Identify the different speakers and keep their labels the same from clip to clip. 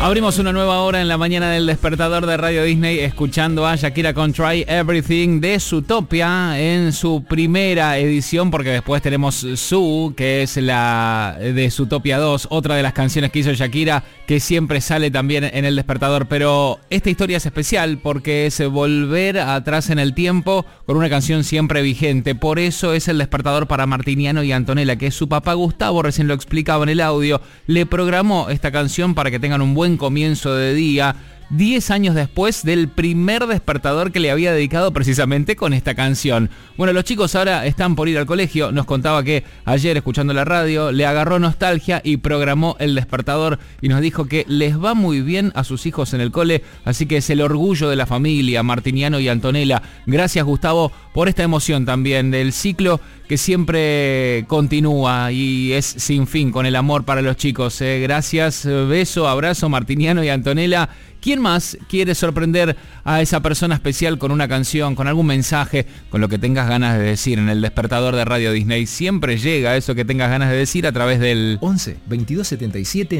Speaker 1: Abrimos una nueva hora en la mañana del despertador de Radio Disney escuchando a Shakira con Try Everything de Zootopia en su primera edición, porque después tenemos Zoo, que es la de Zootopia 2, otra de las canciones que hizo Shakira que siempre sale también en el despertador. Pero esta historia es especial porque es volver atrás en el tiempo con una canción siempre vigente. Por eso es el despertador para Martiniano y Antonella, que su papá Gustavo, recién lo explicaba en el audio, le programó esta canción para que tengan un buen comienzo de día, 10 años después del primer despertador que le había dedicado precisamente con esta canción. Bueno, los chicos ahora están por ir al colegio. Nos contaba que ayer, escuchando la radio, le agarró nostalgia y programó el despertador y nos dijo que les va muy bien a sus hijos en el cole, así que es el orgullo de la familia, Martiniano y Antonella. Gracias, Gustavo, por esta emoción también del ciclo que siempre continúa y es sin fin con el amor para los chicos. Gracias, beso, abrazo, Martiniano y Antonella. ¿Quién más quiere sorprender a esa persona especial con una canción, con algún mensaje, con lo que tengas ganas de decir en el despertador de Radio Disney? Siempre llega eso que tengas ganas de decir a través del
Speaker 2: 11 22 77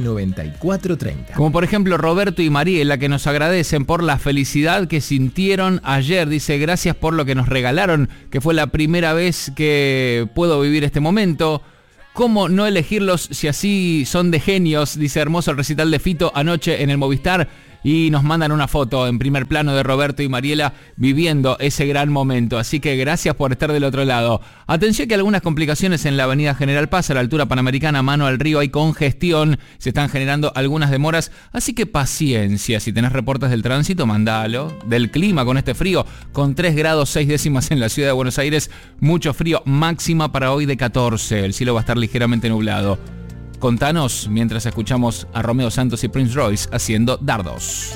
Speaker 2: 94 30.
Speaker 1: Como por ejemplo Roberto y Mariela, que nos agradecen por la felicidad que sintieron ayer. Dice, gracias por lo que nos regalaron, que fue la primera vez que puedo vivir este momento. ¿Cómo no elegirlos si así son de genios? Dice, hermoso el recital de Fito anoche en el Movistar. Y nos mandan una foto en primer plano de Roberto y Mariela viviendo ese gran momento. Así que gracias por estar del otro lado. Atención que algunas complicaciones en la avenida General Paz, a la altura Panamericana, mano al río, hay congestión. Se están generando algunas demoras. Así que paciencia. Si tenés reportes del tránsito, mandalo. Del clima con este frío, con 3 grados 6 décimas en la ciudad de Buenos Aires. Mucho frío, máxima para hoy de 14. El cielo va a estar ligeramente nublado. Contanos mientras escuchamos a Romeo Santos y Prince Royce haciendo Dardos.